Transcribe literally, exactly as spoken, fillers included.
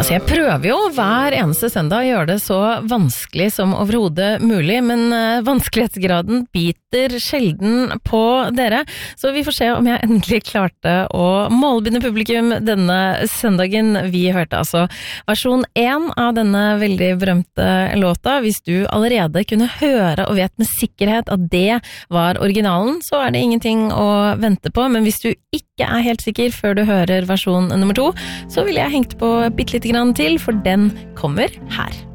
Altså jeg prøver jo hver eneste søndag å gjøre det så vanskelig som overhodet mulig, men uh, vanskelighetsgraden biter sjelden på dere, så vi får se om jeg endelig klarte å målbinde publikum denne søndagen. Vi hørte altså versjon én av denne veldig berømte låta. Hvis du allerede kunne høre og vet med sikkerhet at det var originalen, så er det ingenting å vente på, men hvis du ikke er helt sikker før du hører versjon nummer to, så vil jeg hengt på bitte litt grann til, for den kommer her.